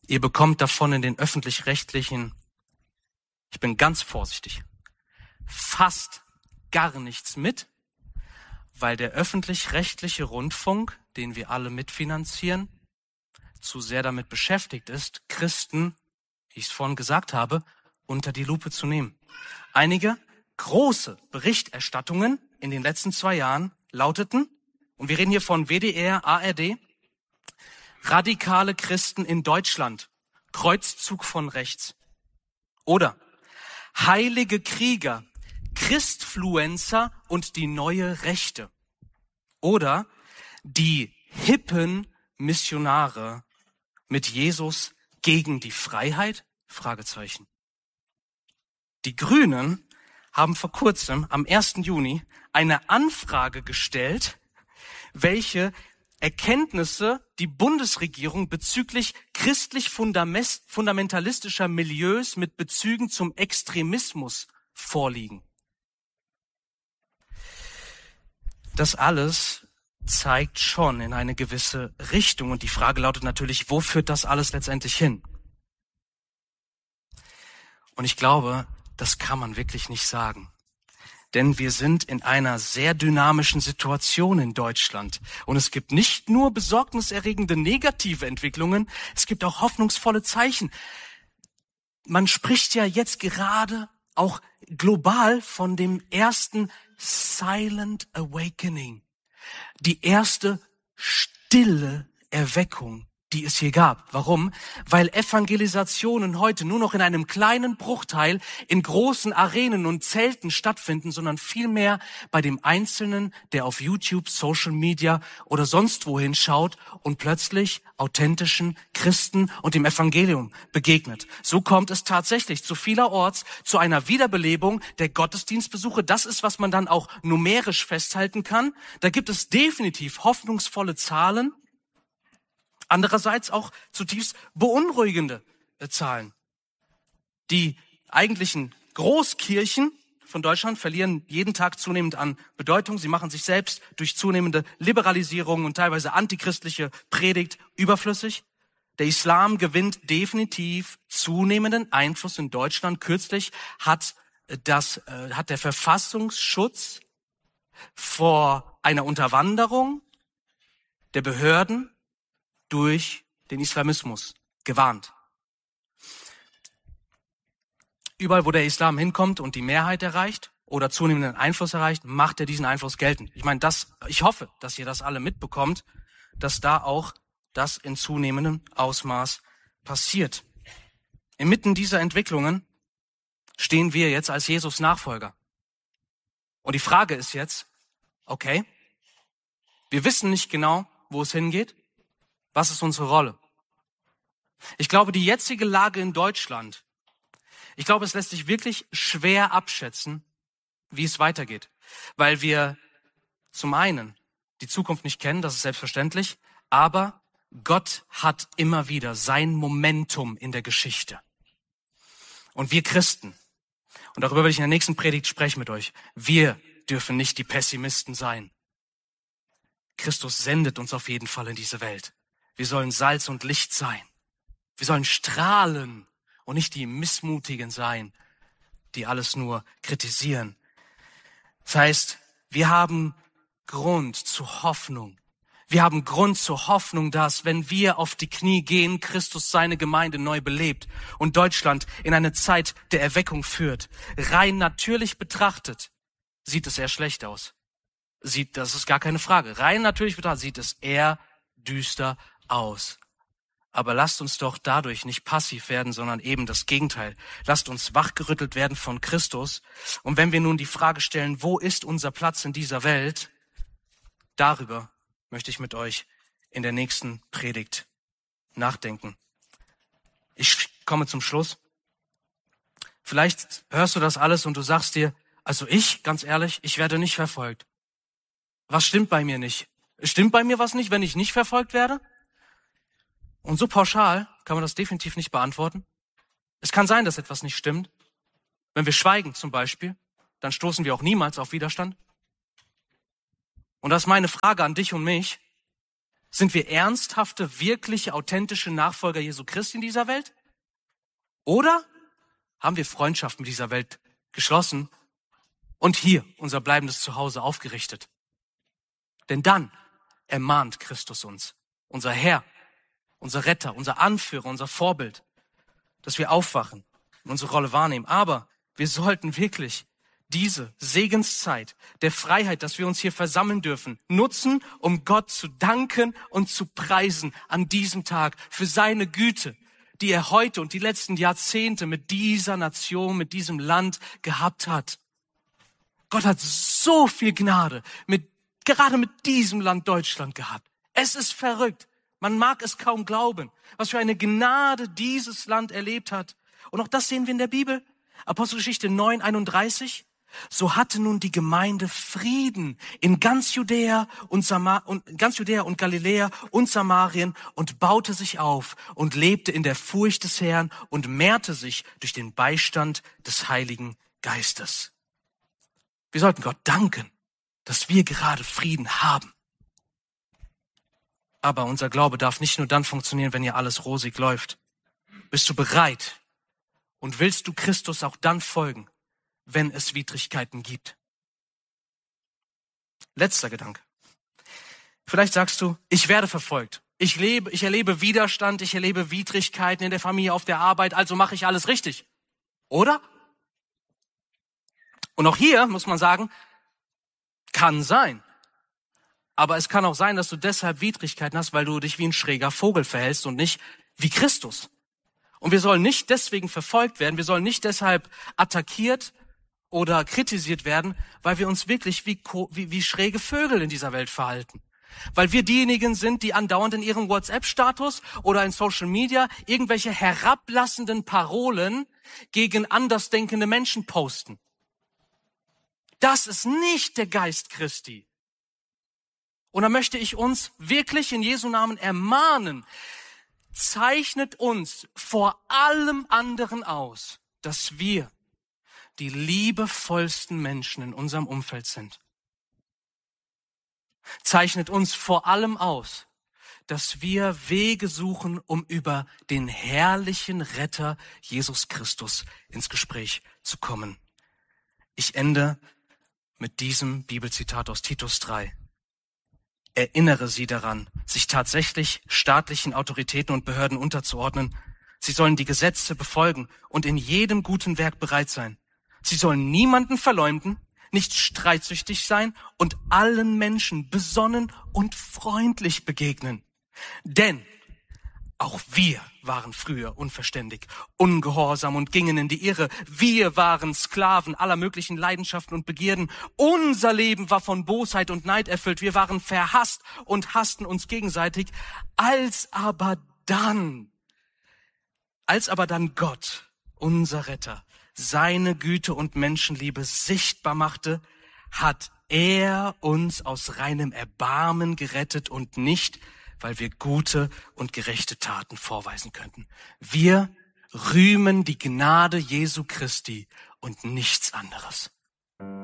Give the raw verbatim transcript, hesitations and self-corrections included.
Ihr bekommt davon in den öffentlich-rechtlichen, ich bin ganz vorsichtig, fast gar nichts mit, weil der öffentlich-rechtliche Rundfunk, den wir alle mitfinanzieren, zu sehr damit beschäftigt ist, Christen, wie ich es vorhin gesagt habe, unter die Lupe zu nehmen. Einige große Berichterstattungen in den letzten zwei Jahren lauteten, und wir reden hier von W D R, A R D, radikale Christen in Deutschland, Kreuzzug von rechts. Oder heilige Krieger, Christfluencer und die neue Rechte. Oder die hippen Missionare mit Jesus gegen die Freiheit? Fragezeichen. Die Grünen haben vor kurzem, am ersten Juni, eine Anfrage gestellt, welche Erkenntnisse die Bundesregierung bezüglich christlich-fundamentalistischer Milieus mit Bezügen zum Extremismus vorliegen. Das alles zeigt schon in eine gewisse Richtung. Und die Frage lautet natürlich, wo führt das alles letztendlich hin? Und ich glaube, das kann man wirklich nicht sagen. Denn wir sind in einer sehr dynamischen Situation in Deutschland. Und es gibt nicht nur besorgniserregende negative Entwicklungen, es gibt auch hoffnungsvolle Zeichen. Man spricht ja jetzt gerade auch global von dem ersten Silent Awakening. Die erste stille Erweckung, die es hier gab. Warum? Weil Evangelisationen heute nur noch in einem kleinen Bruchteil in großen Arenen und Zelten stattfinden, sondern vielmehr bei dem Einzelnen, der auf YouTube, Social Media oder sonst wohin schaut und plötzlich authentischen Christen und dem Evangelium begegnet. So kommt es tatsächlich zu vielerorts zu einer Wiederbelebung der Gottesdienstbesuche. Das ist, was man dann auch numerisch festhalten kann. Da gibt es definitiv hoffnungsvolle Zahlen. Andererseits auch zutiefst beunruhigende äh, Zahlen. Die eigentlichen Großkirchen von Deutschland verlieren jeden Tag zunehmend an Bedeutung. Sie machen sich selbst durch zunehmende Liberalisierung und teilweise antichristliche Predigt überflüssig. Der Islam gewinnt definitiv zunehmenden Einfluss in Deutschland. Kürzlich hat das äh, hat der Verfassungsschutz vor einer Unterwanderung der Behörden durch den Islamismus gewarnt. Überall, wo der Islam hinkommt und die Mehrheit erreicht oder zunehmenden Einfluss erreicht, macht er diesen Einfluss geltend. Ich meine, das, ich hoffe, dass ihr das alle mitbekommt, dass da auch das in zunehmendem Ausmaß passiert. Inmitten dieser Entwicklungen stehen wir jetzt als Jesus-Nachfolger. Und die Frage ist jetzt, okay, wir wissen nicht genau, wo es hingeht. Was ist unsere Rolle? Ich glaube, die jetzige Lage in Deutschland, ich glaube, es lässt sich wirklich schwer abschätzen, wie es weitergeht. Weil wir zum einen die Zukunft nicht kennen, das ist selbstverständlich, aber Gott hat immer wieder sein Momentum in der Geschichte. Und wir Christen, und darüber will ich in der nächsten Predigt sprechen mit euch, wir dürfen nicht die Pessimisten sein. Christus sendet uns auf jeden Fall in diese Welt. Wir sollen Salz und Licht sein. Wir sollen strahlen und nicht die Missmutigen sein, die alles nur kritisieren. Das heißt, wir haben Grund zur Hoffnung. Wir haben Grund zur Hoffnung, dass, wenn wir auf die Knie gehen, Christus seine Gemeinde neu belebt und Deutschland in eine Zeit der Erweckung führt. Rein natürlich betrachtet sieht es eher schlecht aus. Sieht, das ist gar keine Frage. Rein natürlich betrachtet sieht es eher düster aus. Aber lasst uns doch dadurch nicht passiv werden, sondern eben das Gegenteil. Lasst uns wachgerüttelt werden von Christus. Und wenn wir nun die Frage stellen, wo ist unser Platz in dieser Welt? Darüber möchte ich mit euch in der nächsten Predigt nachdenken. Ich komme zum Schluss. Vielleicht hörst du das alles und du sagst dir, also ich, ganz ehrlich, ich werde nicht verfolgt. Was stimmt bei mir nicht? Stimmt bei mir was nicht, wenn ich nicht verfolgt werde? Und so pauschal kann man das definitiv nicht beantworten. Es kann sein, dass etwas nicht stimmt. Wenn wir schweigen zum Beispiel, dann stoßen wir auch niemals auf Widerstand. Und das ist meine Frage an dich und mich. Sind wir ernsthafte, wirkliche, authentische Nachfolger Jesu Christi in dieser Welt? Oder haben wir Freundschaft mit dieser Welt geschlossen und hier unser bleibendes Zuhause aufgerichtet? Denn dann ermahnt Christus uns, unser Herr, unser Retter, unser Anführer, unser Vorbild, dass wir aufwachen und unsere Rolle wahrnehmen. Aber wir sollten wirklich diese Segenszeit der Freiheit, dass wir uns hier versammeln dürfen, nutzen, um Gott zu danken und zu preisen an diesem Tag für seine Güte, die er heute und die letzten Jahrzehnte mit dieser Nation, mit diesem Land gehabt hat. Gott hat so viel Gnade mit, gerade mit diesem Land Deutschland gehabt. Es ist verrückt. Man mag es kaum glauben, was für eine Gnade dieses Land erlebt hat. Und auch das sehen wir in der Bibel. Apostelgeschichte neun, einunddreißig. So hatte nun die Gemeinde Frieden in ganz Judäa und, Samar- und ganz Judäa und Galiläa und Samarien und baute sich auf und lebte in der Furcht des Herrn und mehrte sich durch den Beistand des Heiligen Geistes. Wir sollten Gott danken, dass wir gerade Frieden haben. Aber unser Glaube darf nicht nur dann funktionieren, wenn hier alles rosig läuft. Bist du bereit und willst du Christus auch dann folgen, wenn es Widrigkeiten gibt? Letzter Gedanke. Vielleicht sagst du, ich werde verfolgt. Ich lebe, ich erlebe Widerstand, ich erlebe Widrigkeiten in der Familie, auf der Arbeit, also mache ich alles richtig. Oder? Und auch hier muss man sagen, kann sein. Aber es kann auch sein, dass du deshalb Widrigkeiten hast, weil du dich wie ein schräger Vogel verhältst und nicht wie Christus. Und wir sollen nicht deswegen verfolgt werden, wir sollen nicht deshalb attackiert oder kritisiert werden, weil wir uns wirklich wie, wie, wie schräge Vögel in dieser Welt verhalten. Weil wir diejenigen sind, die andauernd in ihrem WhatsApp-Status oder in Social Media irgendwelche herablassenden Parolen gegen andersdenkende Menschen posten. Das ist nicht der Geist Christi. Und da möchte ich uns wirklich in Jesu Namen ermahnen, zeichnet uns vor allem anderen aus, dass wir die liebevollsten Menschen in unserem Umfeld sind. Zeichnet uns vor allem aus, dass wir Wege suchen, um über den herrlichen Retter Jesus Christus ins Gespräch zu kommen. Ich ende mit diesem Bibelzitat aus Titus drei. Erinnere sie daran, sich tatsächlich staatlichen Autoritäten und Behörden unterzuordnen. Sie sollen die Gesetze befolgen und in jedem guten Werk bereit sein. Sie sollen niemanden verleumden, nicht streitsüchtig sein und allen Menschen besonnen und freundlich begegnen. Denn auch wir waren früher unverständig, ungehorsam und gingen in die Irre. Wir waren Sklaven aller möglichen Leidenschaften und Begierden. Unser Leben war von Bosheit und Neid erfüllt. Wir waren verhasst und hassten uns gegenseitig. Als aber dann, als aber dann Gott, unser Retter, seine Güte und Menschenliebe sichtbar machte, hat er uns aus reinem Erbarmen gerettet und nicht, weil wir gute und gerechte Taten vorweisen könnten. Wir rühmen die Gnade Jesu Christi und nichts anderes.